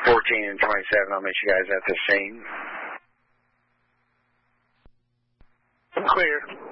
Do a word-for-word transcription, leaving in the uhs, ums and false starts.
fourteen and twenty-seven, I'll meet you guys at the scene. Clear.